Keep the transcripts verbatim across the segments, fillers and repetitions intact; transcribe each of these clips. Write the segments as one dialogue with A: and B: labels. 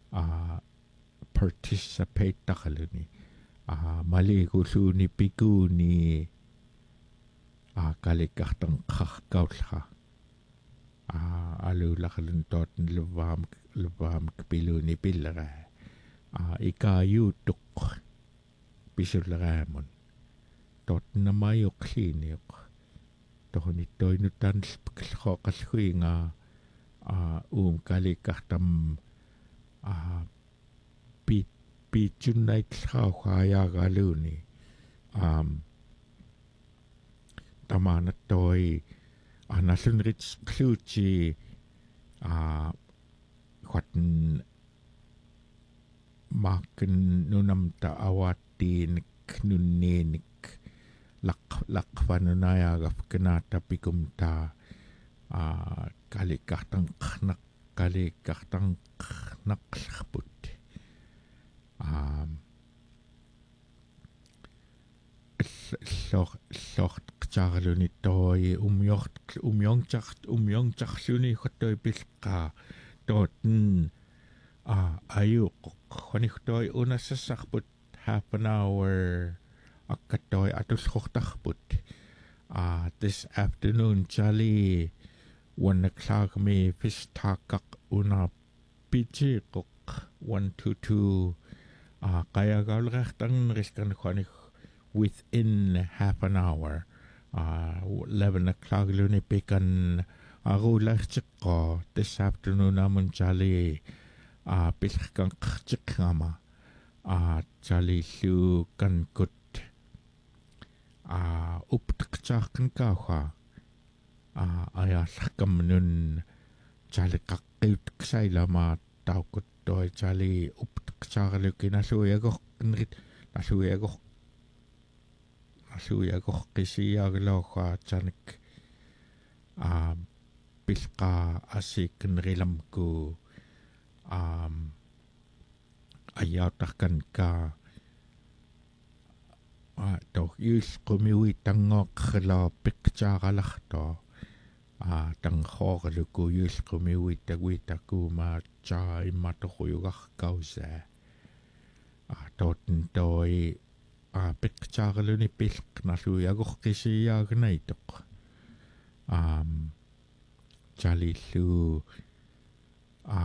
A: a participate takaluni a maliguluni pikuni a kalikahtan khakkaulha a alulakalun tot luvam luvam piluni pillara a ikayutuk pisulramun tot namayukliniuk tohoni toinutan spklhoqalhuinga a um kalikahtam a pit pitsunait khawhayagaluni um tamana toi anasunrits kluchi a khwatn maken nunam ta awatin knunenik lak lakwanunaya gafkanata pikumta a kalikahtan khnak kalikahtan khnak khput um loch loch charluni toi umjocht umjongchacht umjongchachluni khotoi pilqa toten a ayu khoni khotoi unasasarput half an hour akkatoi atuskhortarput uh this afternoon Charlie one o'clock me fish takak una pichikok one to two uh kaya gaulrechtang riskan khoni within half an hour uh eleven o'clock luni pikan arularchikko this afternoon amun Charlie uh pilkan khchikama uh Charlie lu kan kut uh uptkchakan kawa uh ayalkamnun Charlie kakkut ksailama taukut toi Charlie uptkcharlu kinaluyago nrit naluyago naluyago qisiyaagloqa chanik um pilqa asiknrilamku um ayautarkan ka a to yus qumiwi tangoqla picturealarto a tangkhorlu ku yus qumiwi tagwitakuma chai matoyugarkausa a toten toi a picturealuni pilq naluyagorqisiyaagnaitoq um chalillu a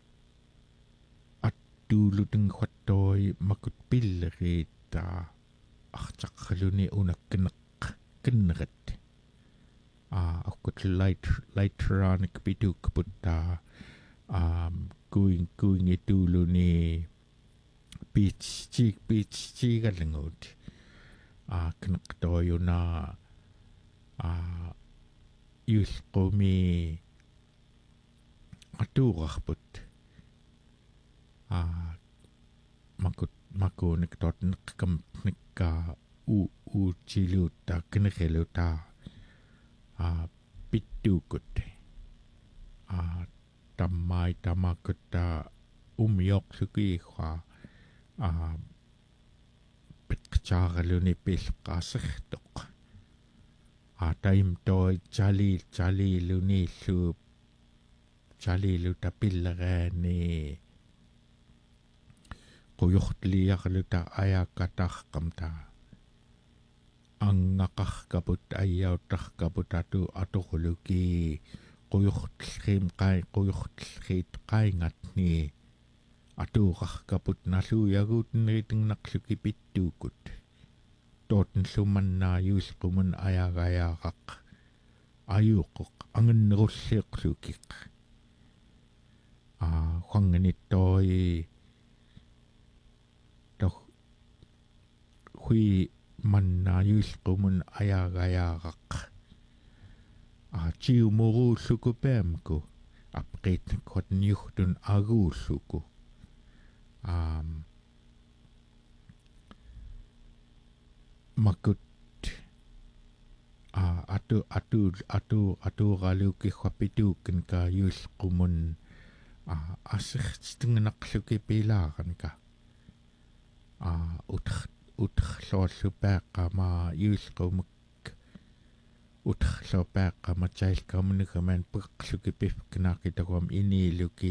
A: attuluteng khattoi makut pillerita artaqaluni unakkeneq kennerit a akkut light lightronic pituk putta um going going ituluni beach cheek beach chigalengut a kneqtoyuna a yusqumi atuugarput a makut makunik tot nekkam nekka u u chiluta knegeluta a pittukut a tammai tamakutta umyoqsukiiqa a pitqchaarluni pilqaassertoq a taim toi chali chali luni lu chali luta pillerani quyuqtliarluta ayakkatarqamta angaqarkaput ayautarkaput atu atorluki quyuqtlriim qai quyuqtlriit qaingatni atuuqarkaput naluyaguutneritingnaqluki pittuukut toten sumannaa yuusqumun ayagayaaqaq ayuuqoq angannerulliiqlukik a qanganittoi toh hui mannaa yuusqumun ayagayaaqaq a chiumuruullukupaamku apqiitnakkuatniugtun aguulluku um makut a atu atu atu atu galuki khapituukin ka yuusqumun a assertstengnaqluki pilaaranka a utr utrlorlupaaqama yuusqumuk utrlorpaaqama chailkamunikaman peqluki pifknaaqitaguam iniiluki